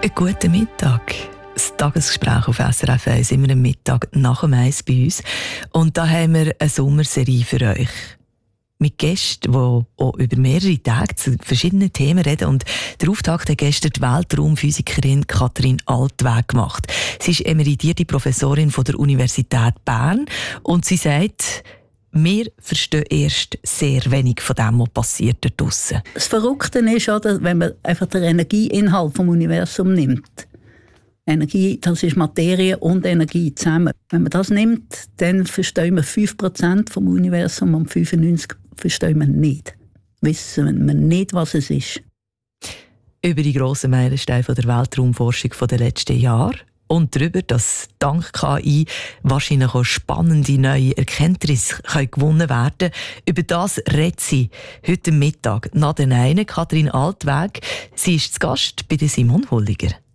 Einen guten Mittag. Das Tagesgespräch auf SRF 1 immer am Mittag nach dem Eis bei uns. Und da haben wir eine Sommerserie für euch. Mit Gästen, die auch über mehrere Tage zu verschiedenen Themen reden. Und der Auftakt hat gestern die Weltraumphysikerin Kathrin Altweg gemacht. Sie ist emeritierte Professorin von der Universität Bern. Und sie sagt, wir verstehen erst sehr wenig von dem, was passiert dort draussen. Das Verrückte ist, wenn man einfach den Energieinhalt vom Universum nimmt. Energie, das ist Materie und Energie zusammen. Wenn man das nimmt, dann verstehen wir 5% vom Universum und 95% verstehen wir nicht. Wissen wir nicht, was es ist. Über die grossen Meilensteine der Weltraumforschung der letzten Jahre und darüber, dass dank KI wahrscheinlich auch spannende neue Erkenntnisse gewonnen werden können. Über das redet sie heute Mittag nach den einen, Kathrin Altweg. Sie ist zu Gast bei Simon Hulliger.